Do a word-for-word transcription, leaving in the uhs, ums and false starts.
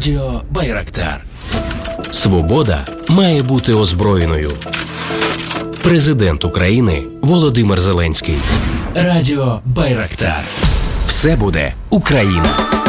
Радіо Байрактар. Свобода має бути озброєною. Президент України Володимир Зеленський. Радіо Байрактар. Все буде Україна.